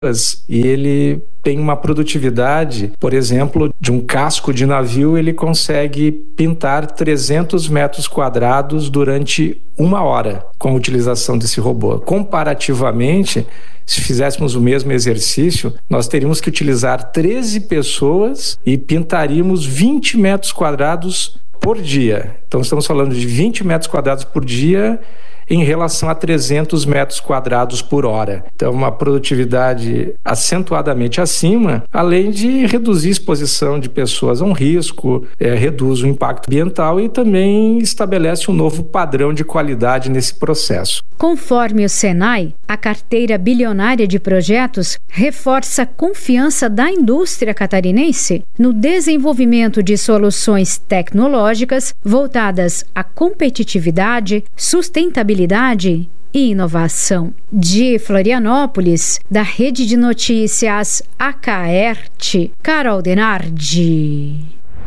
e ele tem uma produtividade, por exemplo, de um casco de navio, ele consegue pintar 300 metros quadrados durante 1 hora com a utilização desse robô. Comparativamente, se fizéssemos o mesmo exercício, nós teríamos que utilizar 13 pessoas e pintaríamos 20 metros quadrados por dia. Então, estamos falando de 20 metros quadrados por dia em relação a 300 metros quadrados por hora. Então, uma produtividade acentuadamente acima, além de reduzir a exposição de pessoas a um risco, reduz o impacto ambiental e também estabelece um novo padrão de qualidade nesse processo. Conforme o Senai, a carteira bilionária de projetos reforça a confiança da indústria catarinense no desenvolvimento de soluções tecnológicas voltadas à competitividade, sustentabilidade e inovação. De Florianópolis, da Rede de Notícias Acaerte, Carol Denardi.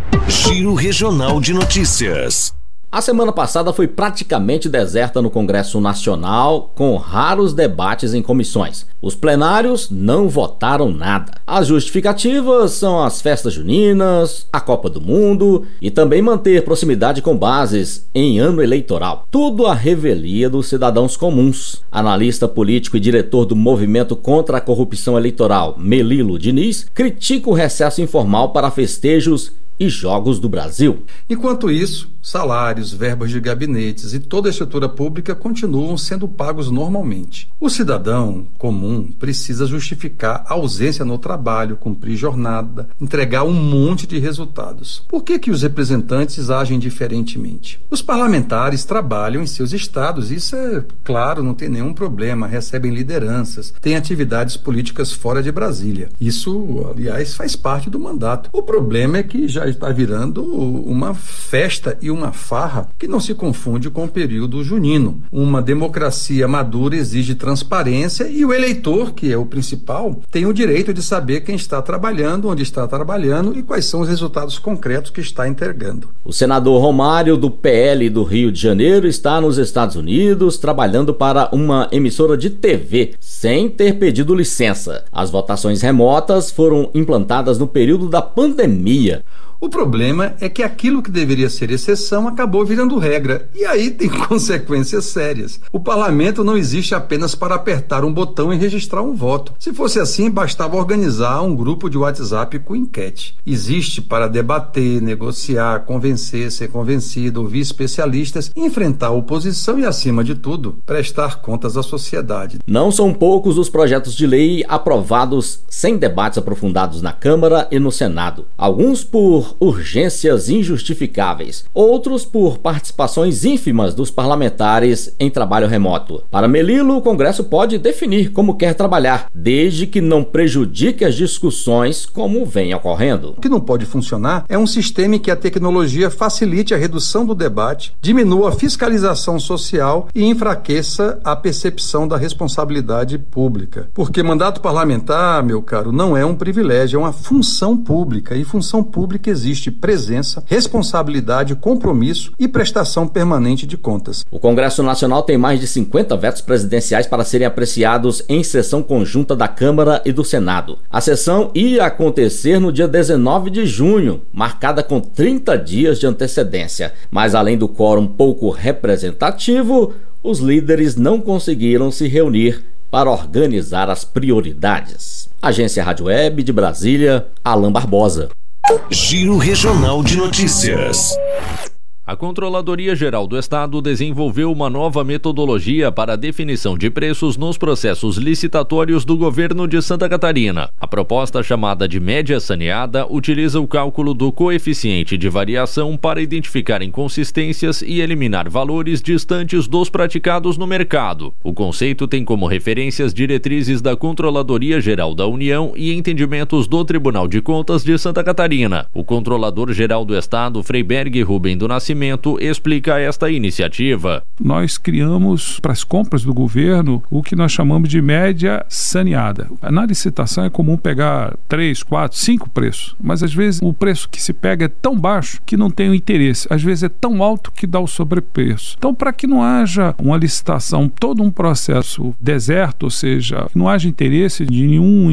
Giro Regional de Notícias. A semana passada foi praticamente deserta no Congresso Nacional, com raros debates em comissões. Os plenários não votaram nada. As justificativas são as festas juninas, a Copa do Mundo e também manter proximidade com bases em ano eleitoral. Tudo à revelia dos cidadãos comuns. Analista político e diretor do Movimento contra a Corrupção Eleitoral, Melilo Diniz, critica o recesso informal para festejos e jogos do Brasil. Enquanto isso, salários, verbas de gabinetes e toda a estrutura pública continuam sendo pagos normalmente. O cidadão comum precisa justificar a ausência no trabalho, cumprir jornada, entregar um monte de resultados. Por que os representantes agem diferentemente? Os parlamentares trabalham em seus estados, isso é claro, não tem nenhum problema, recebem lideranças, têm atividades políticas fora de Brasília. Isso, aliás, faz parte do mandato. O problema é que já está virando uma festa e uma farra que não se confunde com o período junino. Uma democracia madura exige transparência e o eleitor, que é o principal, tem o direito de saber quem está trabalhando, onde está trabalhando e quais são os resultados concretos que está entregando. O senador Romário, do PL do Rio de Janeiro, está nos Estados Unidos trabalhando para uma emissora de TV, sem ter pedido licença. As votações remotas foram implantadas no período da pandemia. O problema é que aquilo que deveria ser exceção acabou virando regra, e aí tem consequências sérias. O parlamento não existe apenas para apertar um botão e registrar um voto. Se fosse assim, bastava organizar um grupo de WhatsApp com enquete. Existe para debater, negociar, convencer, ser convencido, ouvir especialistas, enfrentar a oposição e, acima de tudo, prestar contas à sociedade. Não são poucos os projetos de lei aprovados sem debates aprofundados na Câmara e no Senado. Alguns por urgências injustificáveis, outros por participações ínfimas dos parlamentares em trabalho remoto. Para Melilo, o Congresso pode definir como quer trabalhar, desde que não prejudique as discussões como vem ocorrendo. O que não pode funcionar é um sistema em que a tecnologia facilite a redução do debate, diminua a fiscalização social e enfraqueça a percepção da responsabilidade pública. Porque mandato parlamentar, meu caro, não é um privilégio, é uma função pública, e função pública existe presença, responsabilidade, compromisso e prestação permanente de contas. O Congresso Nacional tem mais de 50 vetos presidenciais para serem apreciados em sessão conjunta da Câmara e do Senado. A sessão ia acontecer no dia 19 de junho, marcada com 30 dias de antecedência. Mas além do quórum pouco representativo, os líderes não conseguiram se reunir para organizar as prioridades. Agência Rádio Web de Brasília, Alan Barbosa. Giro Regional de Notícias. A Controladoria Geral do Estado desenvolveu uma nova metodologia para a definição de preços nos processos licitatórios do governo de Santa Catarina. A proposta, chamada de média saneada, utiliza o cálculo do coeficiente de variação para identificar inconsistências e eliminar valores distantes dos praticados no mercado. O conceito tem como referências diretrizes da Controladoria Geral da União e entendimentos do Tribunal de Contas de Santa Catarina. O Controlador Geral do Estado, Freiberg Rubem do Nascimento, Nascimento explica esta iniciativa. Nós criamos para as compras do governo o que nós chamamos de média saneada. Na licitação é comum pegar 3, 4, 5 preços, mas às vezes o preço que se pega é tão baixo que não tem o interesse, às vezes é tão alto que dá o sobrepreço. Então, para que não haja uma licitação, todo um processo deserto, ou seja, não haja interesse de nenhum